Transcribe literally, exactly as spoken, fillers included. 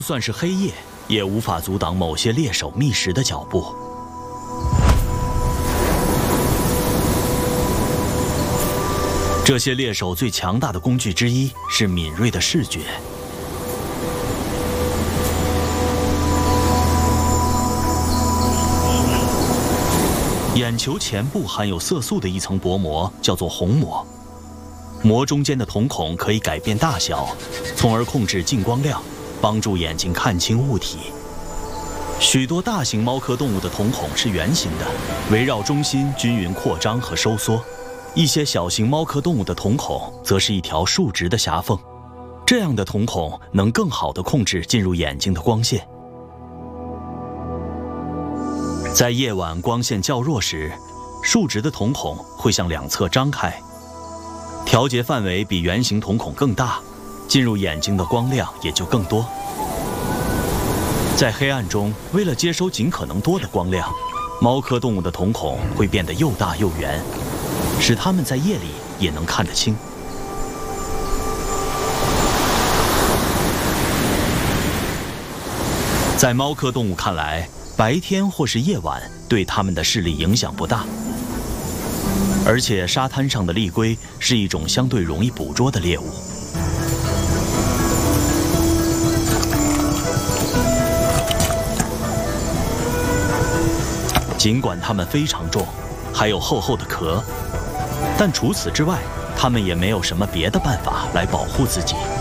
算是黑夜，也无法阻挡某些猎手觅食的脚步。这些猎手最强大的工具之一是敏锐的视觉。眼球前部含有色素的一层薄膜叫做虹膜，膜中间的瞳孔可以改变大小，从而控制进光量，帮助眼睛看清物体。许多大型猫科动物的瞳孔是圆形的，围绕中心均匀扩张和收缩。一些小型猫科动物的瞳孔则是一条竖直的狭缝，这样的瞳孔能更好地控制进入眼睛的光线。在夜晚光线较弱时，竖直的瞳孔会向两侧张开，调节范围比圆形瞳孔更大，进入眼睛的光亮也就更多。在黑暗中，为了接收尽可能多的光亮，猫科动物的瞳孔会变得又大又圆，使它们在夜里也能看得清。在猫科动物看来，白天或是夜晚对它们的视力影响不大，而且沙滩上的丽龟是一种相对容易捕捉的猎物。尽管它们非常重，还有厚厚的壳，但除此之外，它们也没有什么别的办法来保护自己。